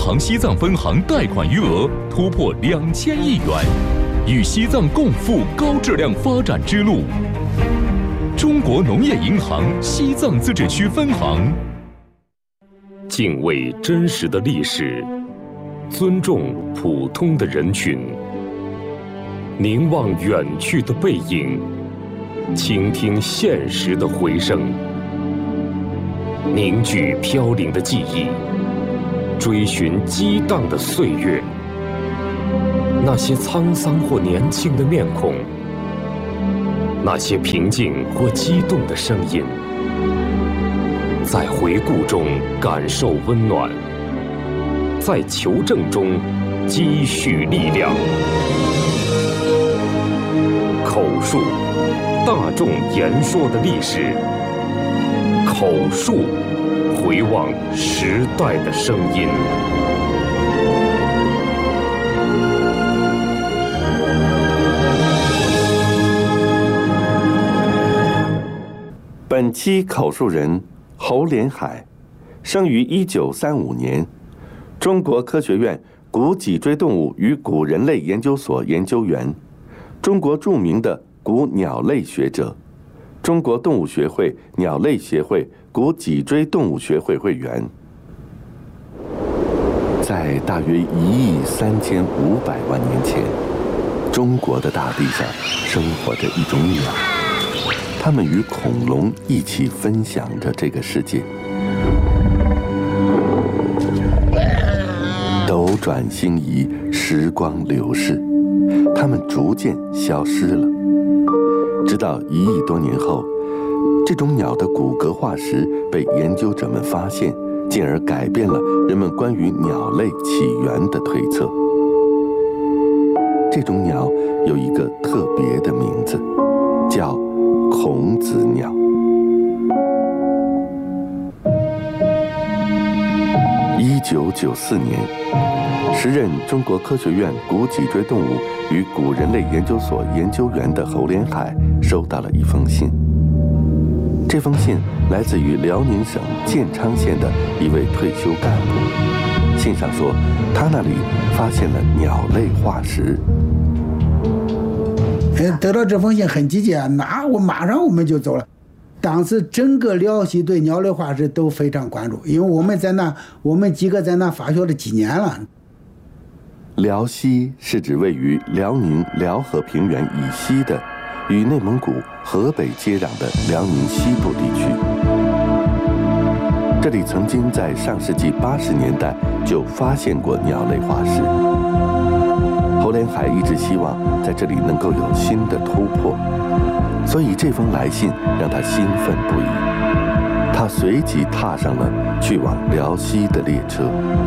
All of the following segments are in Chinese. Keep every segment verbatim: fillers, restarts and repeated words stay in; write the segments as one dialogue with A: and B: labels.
A: 行西藏分行贷款余额突破两千亿元，与西藏共赴高质量发展之路。中国农业银行西藏自治区分行。敬畏真实的历史，尊重普通的人群，凝望远去的背影，倾听现实的回声，凝聚飘零的记忆，追寻激荡的岁月。那些沧桑或年轻的面孔，那些平静或激动的声音，在回顾中感受温暖，在求证中积蓄力量。口述，大众言说的历史；口述，回望时代的声音。
B: 本期口述人侯连海，生于一九三五年，中国科学院古脊椎动物与古人类研究所研究员，中国著名的古鸟类学者，中国动物学会鸟类协会古脊椎动物学会会员。在大约一亿三千五百万年前，中国的大地上生活着一种鸟，它们与恐龙一起分享着这个世界。斗转星移，时光流逝，它们逐渐消失了。直到一亿多年后，这种鸟的骨骼化石被研究者们发现，进而改变了人们关于鸟类起源的推测。这种鸟有一个特别的名字，叫孔子鸟。一九九四年，时任中国科学院古脊椎动物与古人类研究所研究员的侯连海收到了一封信。这封信来自于辽宁省建昌县的一位退休干部。信上说，他那里发现了鸟类化石。
C: 得到这封信很积极啊，那我马上我们就走了。当时整个辽西对鸟类化石都非常关注，因为我们在那，我们几个在那发掘了几年了。
B: 辽西是指位于辽宁辽河平原以西的，与内蒙古、河北接壤的辽宁西部地区。这里曾经在上世纪八十年代就发现过鸟类化石。侯连海一直希望在这里能够有新的突破，所以这封来信让他兴奋不已。他随即踏上了去往辽西的列车。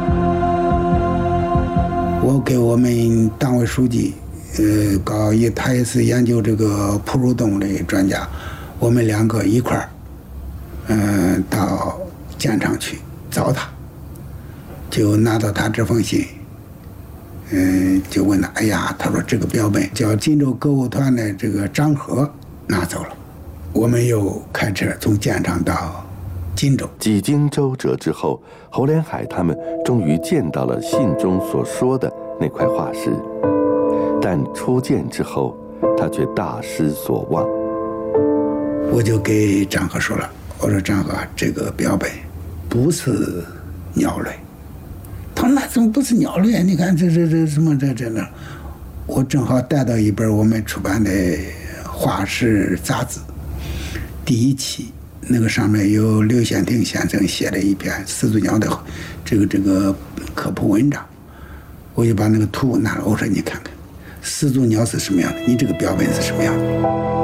C: 我给我们党委书记，呃，搞一，他也是研究这个哺乳动物的专家，我们两个一块儿，嗯、呃，到建昌去找他，就拿到他这封信。嗯，就问他，哎呀，他说这个标本叫锦州歌舞团的这个张和拿走了。我们又开车从建昌到锦州。
B: 几经周折之后，侯连海他们终于见到了信中所说的那块化石，但初见之后，他却大失所望。
C: 我就给张和说了，我说张和，这个标本不是鸟类。他说那怎么不是鸟类？你看这这这什么这这那，我正好带到一本我们出版的化石杂志，第一期那个上面有刘显庭先生写的一篇始祖鸟的这个这个科普文章，我就把那个图拿了，我说你看看始祖鸟是什么样的，你这个标本是什么样的。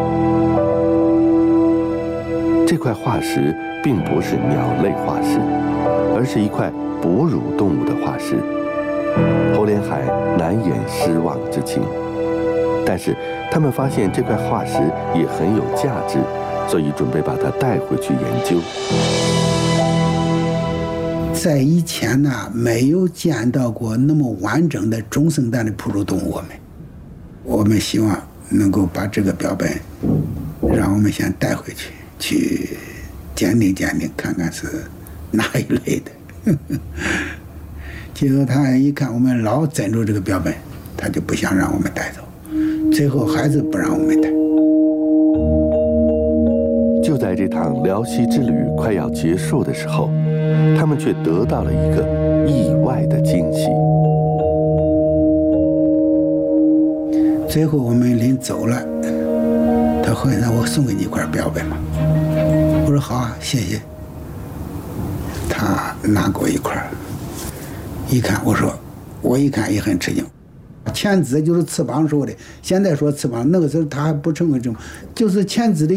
B: 这块化石并不是鸟类化石，而是一块哺乳动物的化石。侯连海难掩失望之情，但是他们发现这块化石也很有价值，所以准备把它带回去研究。
C: 在以前呢，没有见到过那么完整的中生代的哺乳动物。我们，我们希望能够把这个标本，让我们先带回去，去鉴定鉴定，看看是哪一类的。 结果他一看我们老珍住这个标本，他就不想让我们带走，最后还是不让我们带。
B: 就在这趟辽西之旅快要结束的时候，他们却得到了一个意外的惊喜。
C: 最后我们临走了，他说：“那我送给你一块标本吧。”我说：“好啊，谢谢。”他拿过一块，一看，我说，我一看也很吃惊。钳子就是翅膀说的，现在说翅膀，那个时候他还不成为这种，就是钳子的。